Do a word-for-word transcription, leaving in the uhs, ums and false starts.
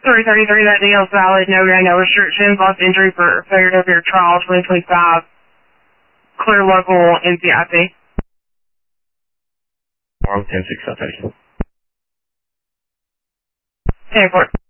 three thirty-three, that deal is valid. No guy, no restrictions. Lost injury for failure to appear trial twenty twenty-five. Clear local N C I P. Arm ten six citation. ten four.